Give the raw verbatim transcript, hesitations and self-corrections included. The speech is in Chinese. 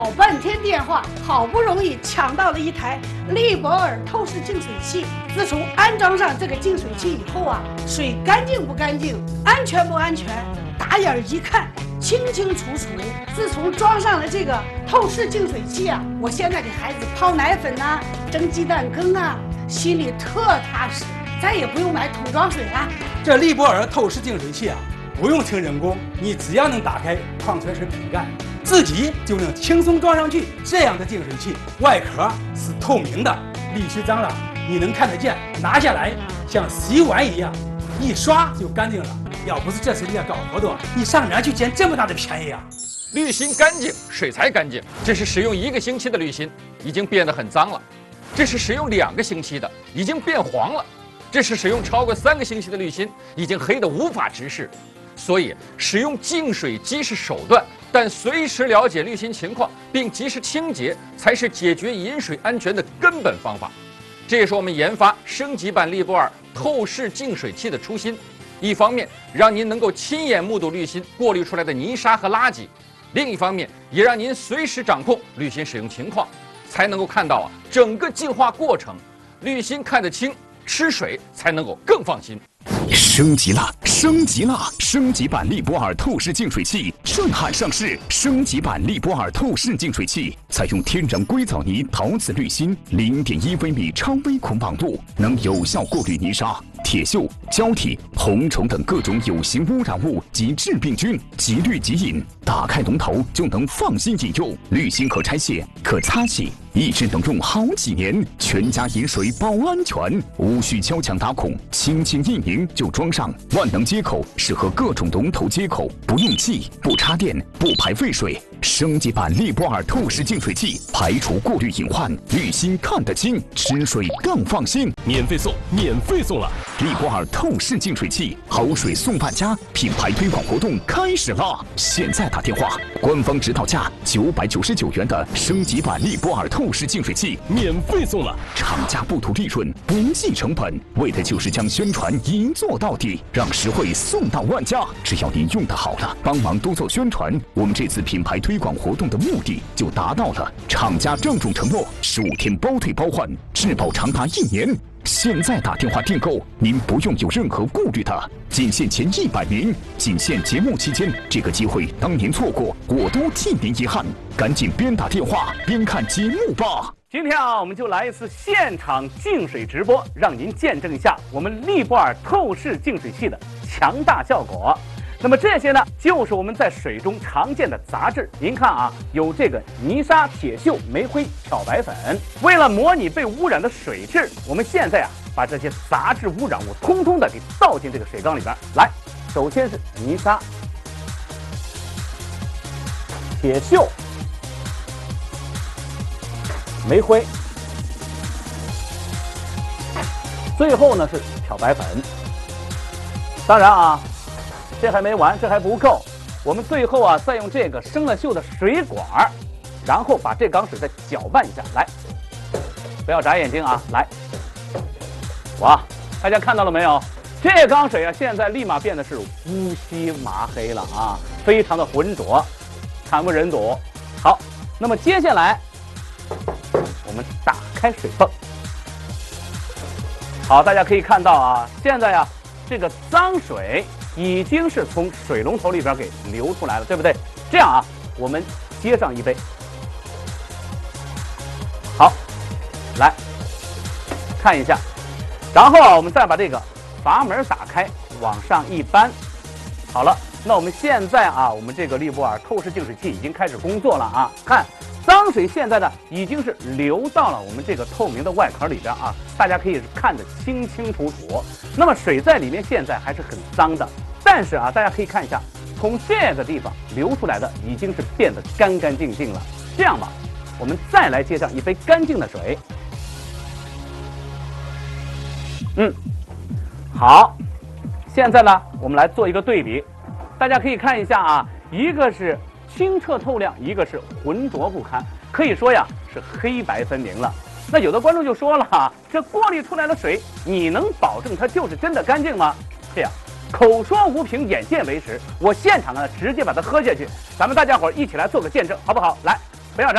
搞半天电话，好不容易抢到了一台利博尔透视净水器。自从安装上这个净水器以后啊，水干净不干净，安全不安全，打眼一看清清楚楚。自从装上了这个透视净水器啊，我现在给孩子泡奶粉呐、啊、蒸鸡蛋羹啊，心里特踏实，再也不用买桶装水了。 这利博尔透视净水器啊，不用请人工，你只要能打开矿泉水瓶盖，自己就能轻松装上去。这样的净水器外壳是透明的，沥去脏了你能看得见，拿下来像洗碗一样，一刷就干净了。要不是这次人家搞活动，你上哪儿去捡这么大的便宜啊？ 滤芯干净，水才干净。这是使用一个星期的滤芯，已经变得很脏了；这是使用两个星期的，已经变黄了；这是使用超过三个星期的滤芯，已经黑得无法直视。所以，使用净水机是手段，但随时了解滤芯情况并及时清洁，才是解决饮水安全的根本方法。这也是我们研发升级版利博尔透视净水器的初心。一方面，让您能够亲眼目睹滤芯过滤出来的泥沙和垃圾；另一方面，也让您随时掌控滤芯使用情况，才能够看到啊整个净化过程。滤芯看得清，吃水才能够更放心。 升级了，升级了！升级版利博尔透视净水器震撼上市。升级版利博尔透视净水器采用天然硅藻泥陶瓷滤芯，零点一微米超微孔绑度，能有效过滤泥沙、铁锈、胶体、红虫等各种有形污染物及致病菌，即滤即饮，打开龙头就能放心饮用。滤芯可拆卸，可擦洗，一直能用好几年，全家饮水保安全，无需敲墙打孔，轻轻一拧就装上。万能接口适合各种龙头接口，不用气，不插电，不排废水。升级版利博尔透视净水器排除过滤隐患，滤芯看得清，吃水更放心。 免费送，免费送了！ 利博尔透视净水器，好水送万家，品牌推广活动开始了！现在打电话，官方指导价九百九十九元的升级版利博尔透视净水器免费送了。 厂家不图利润，不计成本，为的就是将宣传一做到底，让实惠送到万家。只要您用得好了，帮忙多做宣传，我们这次品牌推广活动的目的就达到了。厂家郑重承诺，十五天包退包换，质保长达一年。现在打电话订购，您不用有任何顾虑的。仅限前一百名，仅限节目期间，这个机会当您错过，我都替您遗憾。赶紧边打电话边看节目吧。 今天啊，我们就来一次现场净水直播，让您见证一下我们利博尔透视净水器的强大效果。那么这些呢，就是我们在水中常见的杂质。您看啊，有这个泥沙、铁锈、煤灰、漂白粉。为了模拟被污染的水质，我们现在啊，把这些杂质污染物通通的给倒进这个水缸里边来。首先是泥沙、铁锈、煤灰，最后呢是漂白粉。当然啊，这还没完，这还不够。我们最后啊，再用这个生了锈的水管，然后把这缸水再搅拌一下。来，不要眨眼睛啊！来，哇，大家看到了没有？这缸水啊，现在立马变得是乌漆麻黑了啊，非常的浑浊，惨不忍睹。好，那么接下来我们打开水泵。好，大家可以看到啊，现在啊，这个脏水已经是从水龙头里边给流出来了，对不对？这样啊，我们接上一杯。好，来看一下，然后啊，我们再把这个阀门打开，往上一扳。好了，那我们现在啊，我们这个利博尔透视净水器已经开始工作了啊。看，脏水现在呢已经是流到了我们这个透明的外壳里边啊，大家可以看得清清楚楚。那么水在里面现在还是很脏的，但是啊，大家可以看一下，从这个地方流出来的已经是变得干干净净了。这样吧，我们再来接上一杯干净的水。嗯，好，现在呢，我们来做一个对比，大家可以看一下啊，一个是清澈透亮，一个是浑浊不堪，可以说呀是黑白分明了。那有的观众就说了哈，这过滤出来的水，你能保证它就是真的干净吗？这样，口说无凭，眼见为实，我现场呢直接把它喝下去，咱们大家伙一起来做个见证，好不好？来。